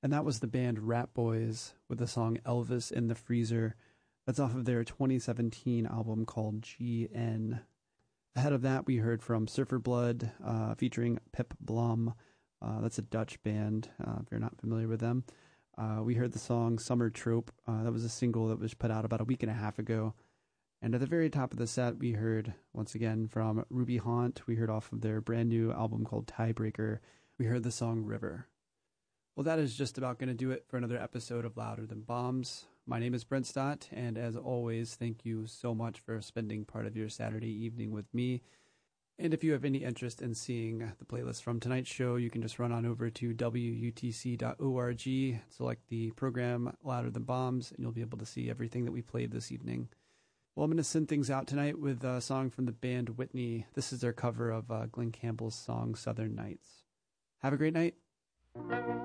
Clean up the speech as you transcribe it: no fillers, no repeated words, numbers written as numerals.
And that was the band Rat Boys with the song Elvis in the Freezer. That's off of their 2017 album called GN. Ahead of that, we heard from Surfer Blood featuring Pip Blom. That's a Dutch band, if you're not familiar with them. We heard the song Summer Trope. That was a single that was put out about a week and a half ago. And at the very top of the set, we heard, once again, from Ruby Haunt. We heard off of their brand new album called Tiebreaker. We heard the song River. Well, that is just about going to do it for another episode of Louder Than Bombs. My name is Brent Stott, and as always, thank you so much for spending part of your Saturday evening with me. And if you have any interest in seeing the playlist from tonight's show, you can just run on over to wutc.org, select the program Louder Than Bombs, and you'll be able to see everything that we played this evening. Well, I'm going to send things out tonight with a song from the band Whitney. This is their cover of Glenn Campbell's song Southern Nights. Have a great night.